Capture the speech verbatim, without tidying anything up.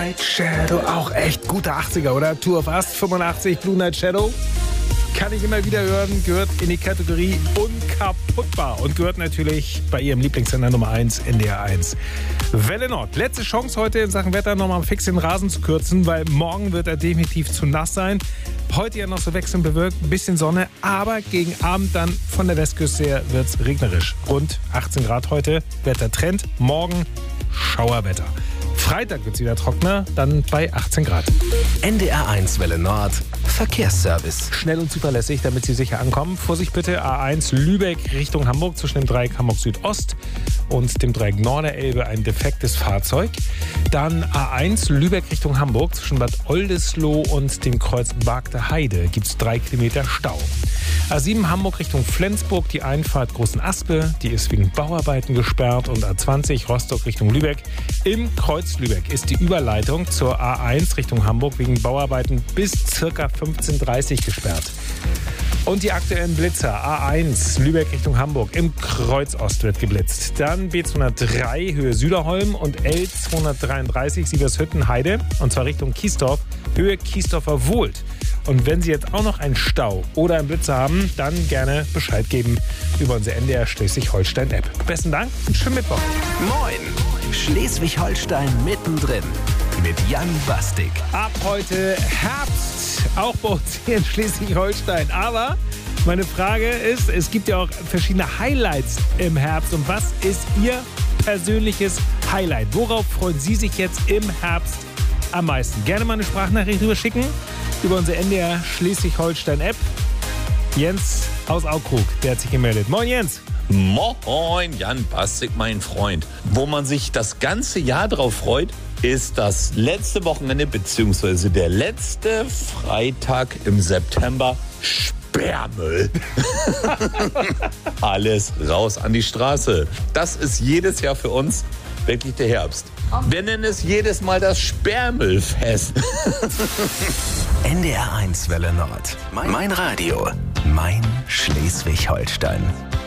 Night Shadow, auch echt gute achtziger, oder? Tour of Us, fünfundachtzig, Blue Night Shadow. Kann ich immer wieder hören, gehört in die Kategorie unkaputtbar und gehört natürlich bei Ihrem Lieblingssender Nummer eins, N D R eins. Welle Nord, letzte Chance heute in Sachen Wetter nochmal fix den Rasen zu kürzen, weil morgen wird er definitiv zu nass sein. Heute ja noch so wechselnd bewölkt, ein bisschen Sonne, aber gegen Abend dann von der Westküste her wird es regnerisch. Rund achtzehn Grad heute, Wettertrend, morgen Schauerwetter. Freitag wird es wieder trockener, dann bei achtzehn Grad. N D R eins Welle Nord, Verkehrsservice. Schnell und zuverlässig, damit Sie sicher ankommen. Vorsicht bitte, A eins Lübeck Richtung Hamburg zwischen dem Dreieck Hamburg Südost und dem Dreieck Norderelbe ein defektes Fahrzeug. Dann A eins Lübeck Richtung Hamburg zwischen Bad Oldesloe und dem Kreuz Bargter Heide gibt es drei Kilometer Stau. A sieben Hamburg Richtung Flensburg, die Einfahrt Großen Aspe, die ist wegen Bauarbeiten gesperrt. Und A zwanzig Rostock Richtung Lübeck. Im Kreuz Lübeck ist die Überleitung zur A eins Richtung Hamburg wegen Bauarbeiten bis ca. fünfzehn Uhr dreißig gesperrt. Und die aktuellen Blitzer. A eins Lübeck Richtung Hamburg. Im Kreuz Ost wird geblitzt. Dann B zweihundertdrei Höhe Süderholm und L zweihundertdreiunddreißig Sievershütten Heide. Und zwar Richtung Kiesdorf, Höhe Kiesdorfer Wohlt. Und wenn Sie jetzt auch noch einen Stau oder einen Blitzer haben, dann gerne Bescheid geben über unsere N D R Schleswig-Holstein-App. Besten Dank und schönen Mittwoch. Moin, Schleswig-Holstein mittendrin mit Jan Bastik. Ab heute Herbst, auch bei uns hier in Schleswig-Holstein. Aber meine Frage ist, es gibt ja auch verschiedene Highlights im Herbst. Und was ist Ihr persönliches Highlight? Worauf freuen Sie sich jetzt im Herbst am meisten? Gerne mal eine Sprachnachricht rüber schicken über unsere N D R Schleswig-Holstein-App. Jens aus Aukrug, der hat sich gemeldet. Moin Jens. Moin, Jan Bastik, mein Freund. Wo man sich das ganze Jahr drauf freut, ist das letzte Wochenende bzw. der letzte Freitag im September. Sperrmüll. Alles raus an die Straße. Das ist jedes Jahr für uns wirklich der Herbst. Wir nennen es jedes Mal das Sperrmüllfest. N D R eins Welle Nord. Mein, mein Radio. Mein Schleswig-Holstein.